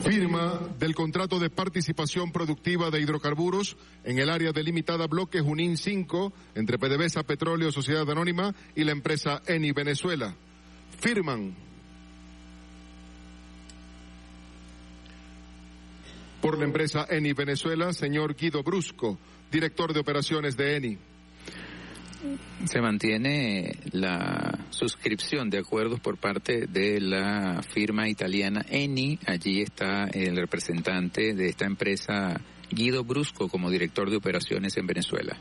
Firma del contrato de participación productiva de hidrocarburos en el área delimitada Bloque Junín 5 entre PDVSA Petróleo Sociedad Anónima y la empresa Eni Venezuela. Firman por la empresa Eni Venezuela, señor Guido Brusco, director de operaciones de Eni. Se mantiene la suscripción de acuerdos por parte de la firma italiana Eni. Allí está el representante de esta empresa, Guido Brusco, como director de operaciones en Venezuela.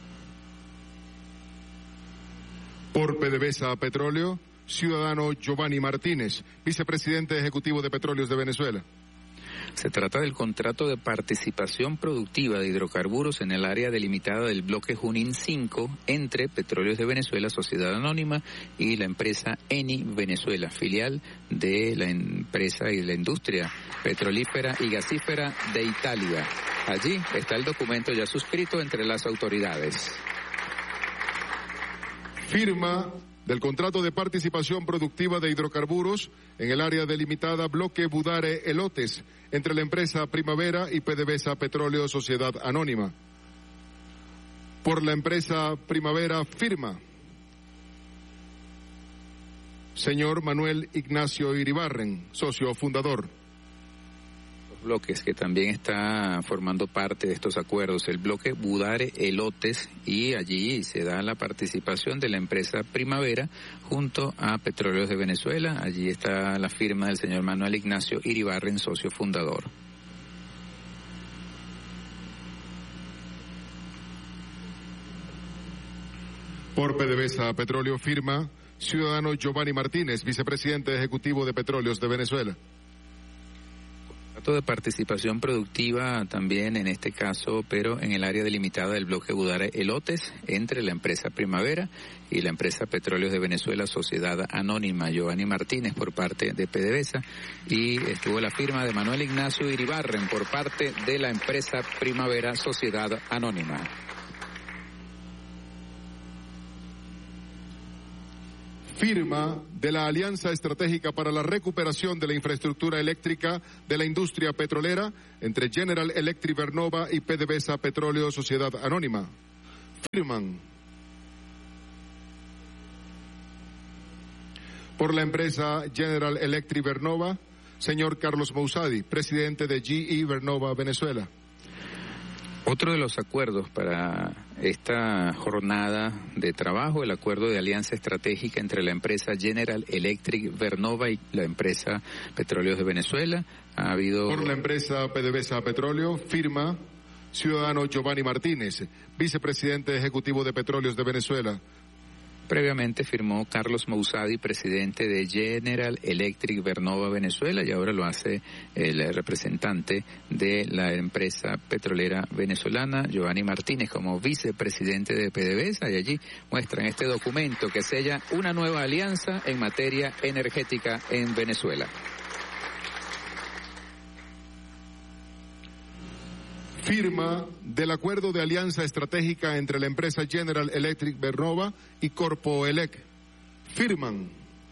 Por PDVSA Petróleo, ciudadano Giovanni Martínez, vicepresidente ejecutivo de Petróleos de Venezuela. Se trata del contrato de participación productiva de hidrocarburos en el área delimitada del bloque Junín 5 entre Petróleos de Venezuela, Sociedad Anónima, y la empresa Eni Venezuela, filial de la empresa y de la industria petrolífera y gasífera de Italia. Allí está el documento ya suscrito entre las autoridades. Firma del contrato de participación productiva de hidrocarburos en el área delimitada Bloque Budare Elotes entre la empresa Primavera y PDVSA Petróleo Sociedad Anónima. Por la empresa Primavera firma señor Manuel Ignacio Iribarren, socio fundador. Bloques que también está formando parte de estos acuerdos, el bloque Budare Elotes, y allí se da la participación de la empresa Primavera junto a Petróleos de Venezuela. Allí está la firma del señor Manuel Ignacio Iribarren, socio fundador. Por PDVSA Petróleo firma ciudadano Giovanni Martínez, vicepresidente ejecutivo de Petróleos de Venezuela. De participación productiva también en este caso, pero en el área delimitada del bloque Budare Elotes entre la empresa Primavera y la empresa Petróleos de Venezuela, Sociedad Anónima. Giovanni Martínez por parte de PDVSA, y estuvo la firma de Manuel Ignacio Iribarren por parte de la empresa Primavera, Sociedad Anónima. Firma de la Alianza Estratégica para la Recuperación de la Infraestructura Eléctrica de la Industria Petrolera entre General Electric Vernova y PDVSA Petróleo Sociedad Anónima. Firman por la empresa General Electric Vernova, señor Carlos Mousadi, presidente de GE Vernova Venezuela. Otro de los acuerdos para esta jornada de trabajo, el acuerdo de alianza estratégica entre la empresa General Electric Vernova y la empresa Petróleos de Venezuela. Ha habido... Por la empresa PDVSA Petróleo, firma ciudadano Giovanni Martínez, vicepresidente ejecutivo de Petróleos de Venezuela. Previamente firmó Carlos Mousadi, presidente de General Electric Vernova Venezuela, y ahora lo hace el representante de la empresa petrolera venezolana, Giovanni Martínez, como vicepresidente de PDVSA, y allí muestran este documento que sella una nueva alianza en materia energética en Venezuela. Firma del acuerdo de alianza estratégica entre la empresa General Electric Vernova y Corpoelec. Firman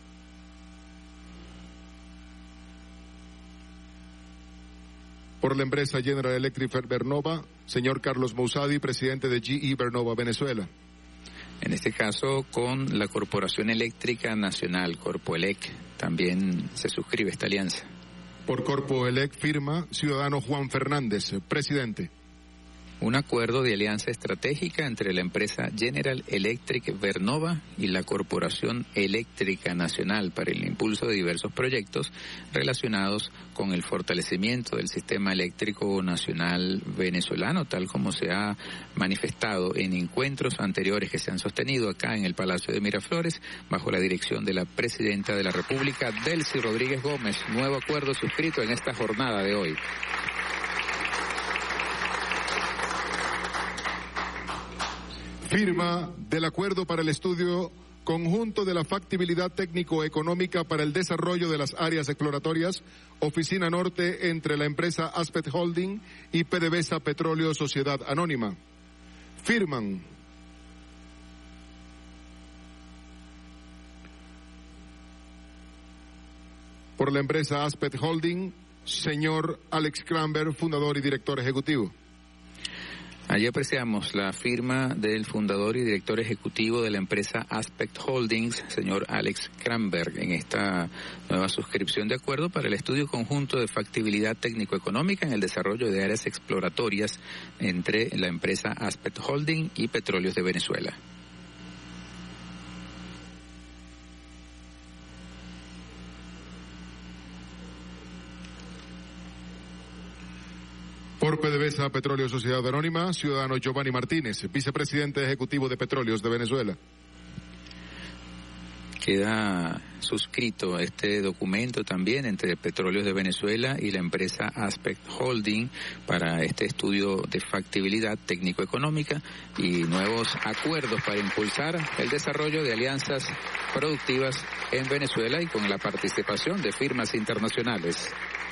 por la empresa General Electric Vernova, señor Carlos Mousadi, presidente de GE Vernova Venezuela. En este caso con la Corporación Eléctrica Nacional, Corpoelec, también se suscribe esta alianza. Por Corpoelec firma ciudadano Juan Fernández, presidente. Un acuerdo de alianza estratégica entre la empresa General Electric Vernova y la Corporación Eléctrica Nacional para el impulso de diversos proyectos relacionados con el fortalecimiento del sistema eléctrico nacional venezolano, tal como se ha manifestado en encuentros anteriores que se han sostenido acá en el Palacio de Miraflores, bajo la dirección de la Presidenta de la República, Delcy Rodríguez Gómez. Nuevo acuerdo suscrito en esta jornada de hoy. Firma del acuerdo para el estudio conjunto de la factibilidad técnico-económica para el desarrollo de las áreas exploratorias, Oficina Norte, entre la empresa Aspet Holding y PDVSA Petróleo Sociedad Anónima. Firman por la empresa Aspet Holding, señor Alex Kramberg, fundador y director ejecutivo. Allí apreciamos la firma del fundador y director ejecutivo de la empresa Aspect Holdings, señor Alex Kramberg, en esta nueva suscripción de acuerdo para el estudio conjunto de factibilidad técnico-económica en el desarrollo de áreas exploratorias entre la empresa Aspect Holding y Petróleos de Venezuela. Por PDVSA Petróleo Sociedad Anónima, ciudadano Giovanni Martínez, vicepresidente ejecutivo de Petróleos de Venezuela. Queda suscrito este documento también entre Petróleos de Venezuela y la empresa Aspect Holding para este estudio de factibilidad técnico-económica y nuevos acuerdos para impulsar el desarrollo de alianzas productivas en Venezuela y con la participación de firmas internacionales.